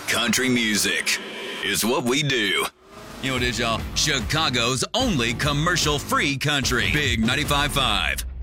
Country music is what we do. You know what it is, y'all? Chicago's only commercial-free country. Big 95.5.